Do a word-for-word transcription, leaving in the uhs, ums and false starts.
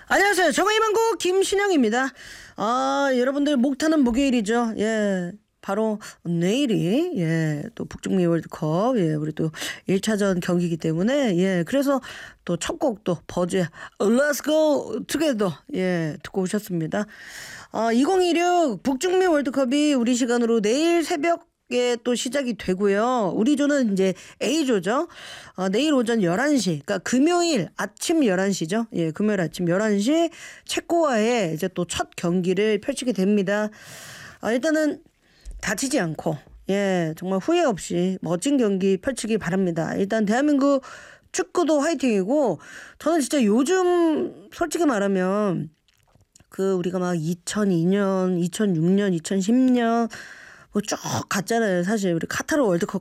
안녕하세요. 정의만고 김신영입니다. 아, 여러분들 목 타는 목요일이죠. 예. 바로 내일이 예, 또 북중미 월드컵 예, 우리 또 일 차전 경기이기 때문에 예, 그래서 또 첫 곡 또 버즈의 Let's Go Together 예, 듣고 오셨습니다. 아, 이천이십육 북중미 월드컵이 우리 시간으로 내일 새벽 예, 또 시작이 되고요. 우리 조는 이제 A조죠. 어, 내일 오전 열한 시, 그러니까 금요일 아침 열한 시죠. 예, 금요일 아침 열한 시 체코와의 이제 또 첫 경기를 펼치게 됩니다. 아, 일단은 다치지 않고 예, 정말 후회 없이 멋진 경기 펼치기 바랍니다. 일단 대한민국 축구도 화이팅이고 저는 진짜 요즘 솔직히 말하면 그 우리가 막 이천이 년, 이천육 년, 이천십 년 뭐 쭉 갔잖아요. 사실 우리 카타르 월드컵